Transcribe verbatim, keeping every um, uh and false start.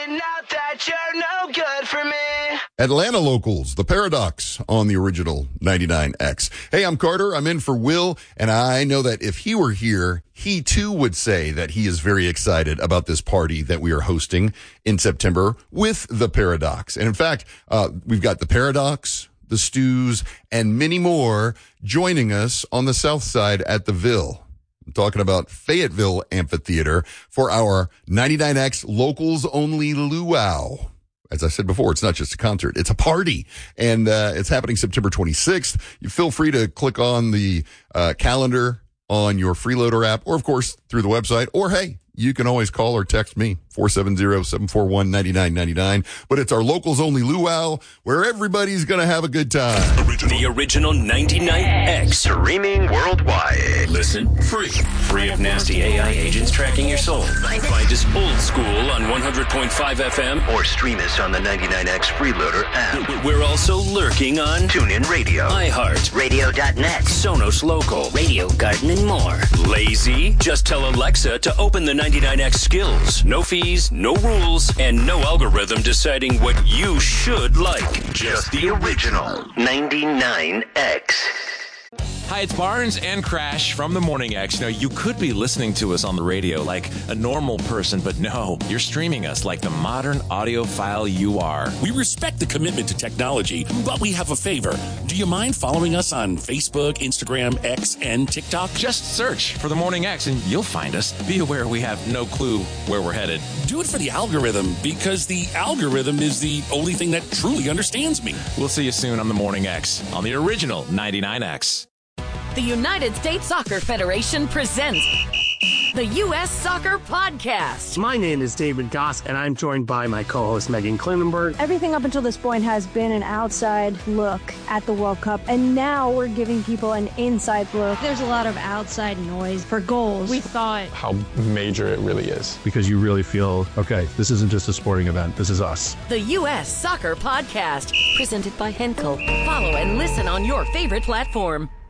finding out that you're no good for me. Atlanta locals, The Paradox on the original ninety-nine X. Hey, I'm Carter. I'm in for Will, and I know that if he were here, he too would say that he is very excited about this party that we are hosting in September with The Paradox. And in fact, uh, we've got The Paradox, The Stews, and many more joining us on the south side at the Ville. I'm talking about Fayetteville Amphitheater for our ninety-nine X locals only luau. As I said before, it's not just a concert, it's a party. And uh, it's happening September twenty-sixth. You feel free to click on the uh, calendar on your Freeloader app, or of course through the website, or hey, you can always call or text me, four seven zero, seven four one, nine nine nine nine. But it's our locals only luau where everybody's going to have a good time. Original. The original ninety-nine X. Streaming worldwide. Listen free. Free of nasty A I agents tracking your soul. Find us old school on one hundred point five F M. Or stream us on the ninety-nine X Freeloader app. We're also lurking on TuneIn Radio, iHeart, Radio dot net, Sonos Local, Radio Garden, and more. Lazy? Just tell Alexa to open the ninety-nine X skills. No fees, no rules, and no algorithm deciding what you should like. Just the original ninety-nine X. Hi, it's Barnes and Crash from the Morning X. Now, you could be listening to us on the radio like a normal person, but no, you're streaming us like the modern audiophile you are. We respect the commitment to technology, but we have a favor. Do you mind following us on Facebook, Instagram, X, and TikTok? Just search for the Morning X and you'll find us. Be aware we have no clue where we're headed. Do it for the algorithm, because the algorithm is the only thing that truly understands me. We'll see you soon on the Morning X on the original ninety-nine X. The United States Soccer Federation presents the U S Soccer Podcast. My name is David Goss, and I'm joined by my co-host Megan Klinenberg. Everything up until this point has been an outside look at the World Cup, and now we're giving people an inside look. There's a lot of outside noise for goals. We thought how major it really is. Because you really feel, okay, this isn't just a sporting event, this is us. The U S Soccer Podcast, presented by Henkel. Follow and listen on your favorite platform.